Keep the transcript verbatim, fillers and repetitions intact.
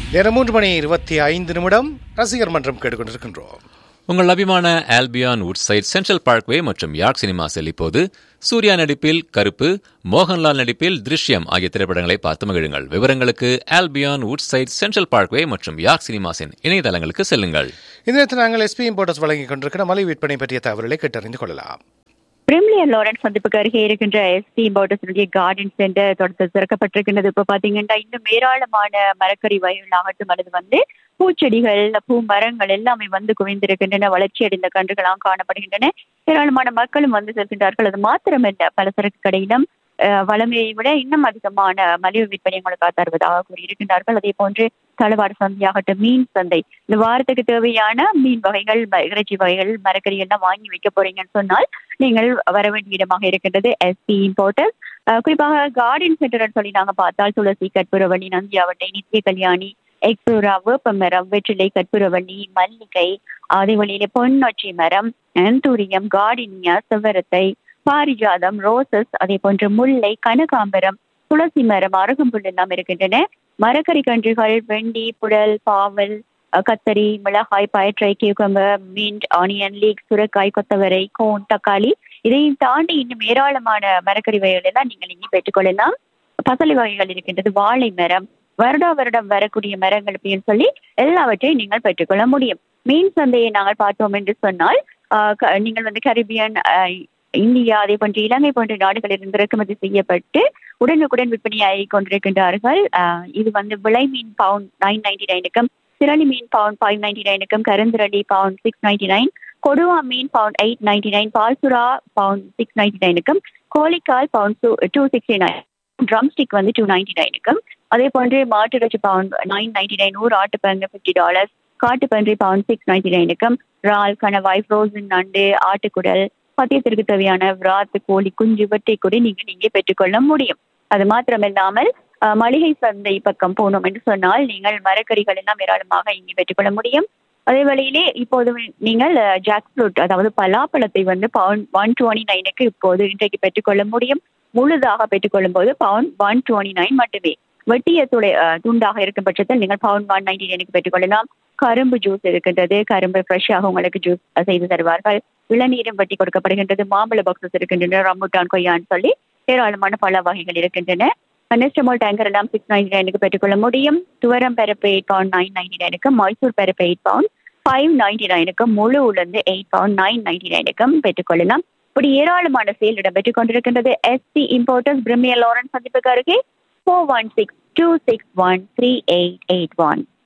நேரம் மூன்று மணி இருபத்தி ஐந்து நிமிடம். ரசிகர் மன்றம் கேட்டுக்கொண்டிருக்கின்றோம். உங்கள் அபிமான ஆல்பியான் வுட்சைட் சென்ட்ரல் பார்க்வே மற்றும் யார்க் சினிமாஸில் இப்போது சூர்யா நடிப்பில் கருப்பு, மோகன்லால் நடிப்பில் திருஷ்யம் ஆகிய திரைப்படங்களை பார்த்து மகிழுங்கள். விவரங்களுக்கு ஆல்பியான் வுட்சைட் சென்ட்ரல் பார்க்வே மற்றும் யார்க் சினிமாஸின் இணையதளங்களுக்கு செல்லுங்கள். இந்த நேரத்தில் நாங்கள் எஸ்பி இம்போர்ட்டர்ஸ் வழங்கிக் கொண்டிருக்கிற மலை விற்பனை பற்றிய தகவல்களை கேட்டறிந்து கொள்ளலாம். பிரிமியர் லாரன்ஸ் சந்திப்புக்கு அருகே இருக்கின்ற எஸ்பி இம்போர்ட்டர்ஸ் கார்டன் சென்டர் தொடர்ந்து திறக்கப்பட்டிருக்கின்றது. இப்ப பாத்தீங்கன்னா இன்னும் ஏராளமான மரக்கறி வகைகள் ஆகட்டும் அல்லது வந்து பூச்செடிகள், பூ மரங்கள் எல்லாமே வந்து குவிந்திருக்கின்றன. வளர்ச்சி அடைந்த கன்றுகளாம் காணப்படுகின்றன. ஏராளமான மக்களும் வந்து செல்கின்றார்கள். அது மாத்திரமல்ல, பலசரக்கு கடையிலும் வளமையை விட இன்னும் அதிகமான மலிவு விற்பனை உங்களுக்கு தருவதாக கூறியிருக்கின்றார்கள். அதே போன்று தளவாட சந்தையாகட்டும், மீன் சந்தை, இந்த வாரத்துக்கு தேவையான மீன் வகைகள், இறைச்சி வகைகள், மரக்கறி எல்லாம் வாங்கி வைக்க போறீங்கன்னு சொன்னால் நீங்கள் வர வேண்டிய இடமாக இருக்கின்றது எஸ்பி இம்போர்ட்டர்ஸ். குறிப்பாக கார்டன் சென்டர் சொல்லி நாங்க பார்த்தால் துளசி, கற்பூரவள்ளி, நந்தியாவட்டை, நித்திய கல்யாணி, எக்ஸூரா, வேப்பமரம், வெற்றிலை, கற்பூரவள்ளி, மல்லிகை, அதே வழியில பொன்னொச்சி மரம், ஆந்தூரியம், கார்டினியா, செவ்வரத்தை, பாரிஜாதம், ரோசஸ், அதே போன்று முல்லை, கனகாம்பரம், துளசி மரம், அருகம்புல் எல்லாம் இருக்கின்றன. மரக்கறி கன்றுகள், வெண்டி, புடல், பாவல், கத்தரி, மிளகாய், பயற்றை, கியூக்கம்பர், மீன், ஆனியன், லீக், சுரைக்காய், கொத்தவரை, கோன், தக்காளி, இதையும் தாண்டி இன்னும் ஏராளமான மரக்கறி வகைகள் எல்லாம் நீங்கள் இங்கே பெற்றுக்கொள்ளலாம். பசலை வகைகள் இருக்கின்றது, வாழை மரம், வருடா வருடம் வரக்கூடிய மரங்கள் அப்படின்னு சொல்லி எல்லாவற்றையும் நீங்கள் பெற்றுக்கொள்ள முடியும். மீன் சந்தையை நாங்கள் பார்த்தோம் என்று சொன்னால் நீங்கள் வந்து கரிபியன், இந்தியா, அதே போன்று இலங்கை போன்ற நாடுகளிலிருந்து இறக்குமதி செய்யப்பட்டு உடனுக்குடன் விற்பனையாகி கொண்டிருக்கின்றார்கள். இது வந்து விளை மீன் பவுண்ட் நைன் நைன்டி நைனுக்கும், திரளி மீன் bound five ninety நைனுக்கும், கருந்திரளி bound six ninety nine, கொடுவா மீன் bound eight ninety nine, பால்சுரா bound six ninety நைனுக்கும், கோழிக்கால் bound two sixty nine, drum stick வந்து டூ நைன்டி நைனுக்கும், அதே போன்று மாட்டிறைச்சி பவுண்ட் நைன் நைன்டி நைன், ஊர் ஆட்டுப்பங்கு fifty dollars, காட்டுப்பன்றி bound six ninety நைனுக்கும், இறால், கணவாய், frozen நண்டு, ஆட்டுக்குடல், பத்தியத்திற்கு தேவையான விராத்து, கோழி குஞ்சு, வெட்டை கொடி நீங்கள் இங்கே பெற்றுக்கொள்ள முடியும். அது மாத்திரமில்லாமல் மளிகை சந்தை பக்கம் போனோம் என்று சொன்னால் நீங்கள் மரக்கறிகள் எல்லாம் ஏராளமாக இங்கே பெற்றுக்கொள்ள முடியும். அதே வழியிலே இப்போது நீங்கள் ஜாக் ஃப்ரூட், அதாவது பலாப்பழத்தை வந்து பவுண்ட் ஒன் டுவெண்ட்டி நைனுக்கு இப்போது இன்றைக்கு பெற்றுக்கொள்ள முடியும். முழுதாக பெற்றுக்கொள்ளும் போது பவுண்ட் ஒன் டுவெண்ட்டி நைன் மட்டுமே. வெட்டிய துளை துண்டாக இருக்கும் பட்சத்தில் நீங்கள் பவுண்ட் ஒன் நைன்டி நைனுக்கு பெற்றுக்கொள்ளலாம். கரும்பு ஜூஸ் இருக்கின்றது, கரும்பு ஃப்ரெஷ்ஷாக உங்களுக்கு ஜூஸ் செய்து தருவார்கள். இளநீரும் வெட்டி கொடுக்கப்படுகின்றது. மாம்பழ பாக்ஸஸ் இருக்கின்றன, ரம்புட்டான், கொய்யான்னு சொல்லி ஏராளமான பல வகைகள் இருக்கின்றன. நெஸ்டமோல் டேங்கர் எல்லாம் சிக்ஸ் நைன்டி நைனுக்கு பெற்றுக்கொள்ள முடியும். துவரம் பருப்பு eight bound nine ninety நைனுக்கும், Mysore பருப்பு எயிட் பவுண்ட் ஃபைவ் நைன்டி நைனுக்கும், முழு உளுந்து எயிட் பவுண்ட் நைன் நைன்டி நைனுக்கும் பெற்றுக்கொள்ளலாம். இப்படி ஏராளமான சேல் இடம் பெற்றுக் கொண்டிருக்கின்றது. எஸ்பி இம்போர்ட்டர்ஸ், பிரிமியர் லாரன்ஸ் சந்திப்புக்கு அருகே, four one six two six one three eight eight one.